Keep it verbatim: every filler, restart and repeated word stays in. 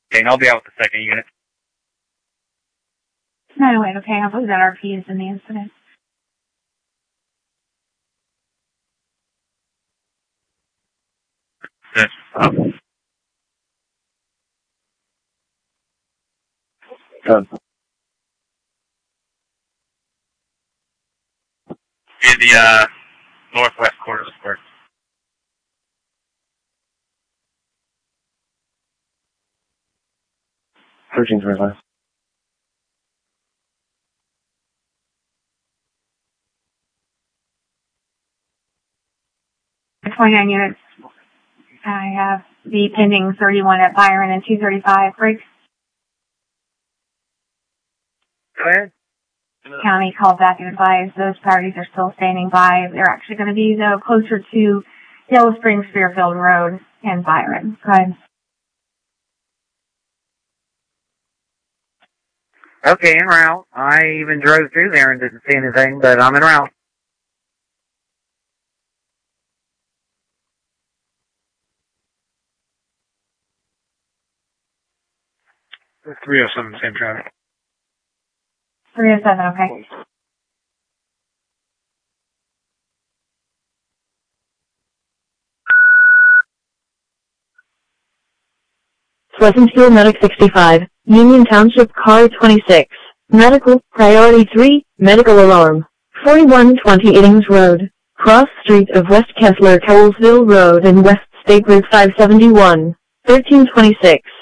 Okay, and I'll be out with the second unit. nine oh eight, okay, I believe that R P is in the incident. Yes. Done. Via the, uh, northwest corner of the square. thirteen twenty-five. twenty-nine units. I have the pending thirty-one at Byron and two thirty-five. Briggs Go ahead. County called back and advised those parties are still standing by. They're actually going to be, though, closer to Yellow Springs, Fairfield Road, and Byron. Go ahead. Okay, en route. I even drove through there and didn't see anything, but I'm en route. three oh seven, same traffic. three oh seven, okay. Pleasantville Medic sixty-five, Union Township Car twenty-six, Medical, Priority three, Medical Alarm, forty-one twenty Iddings Road, Cross Street of West Kessler Cowlesville Road and West State Route five seventy-one, thirteen twenty-six.